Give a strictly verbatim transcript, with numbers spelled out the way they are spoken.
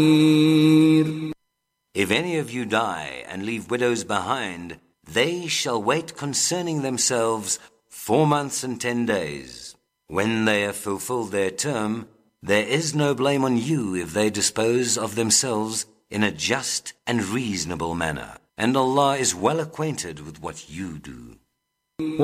If any of you die and leave widows behind, they shall wait concerning themselves four months and ten days. When they have fulfilled their term, there is no blame on you if they dispose of themselves in a just and reasonable manner. And Allah is well acquainted with what you do.